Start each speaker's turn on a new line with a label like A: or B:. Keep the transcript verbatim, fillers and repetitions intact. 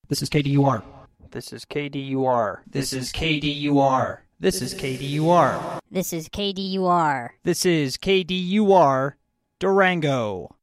A: This is K D U R.
B: This is K D U R.
A: This is K D U R. This is K D U R.
C: This is K D U R.
B: This is K D U R Durango.